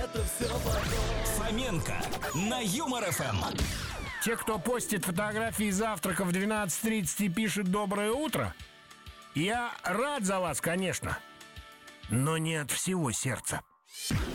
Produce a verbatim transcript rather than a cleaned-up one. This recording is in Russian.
это все потом. Фоменко на Юмор эф эм. Те, кто постит фотографии завтрака в двенадцать тридцать и пишет «Доброе утро», я рад за вас, конечно, но не от всего сердца.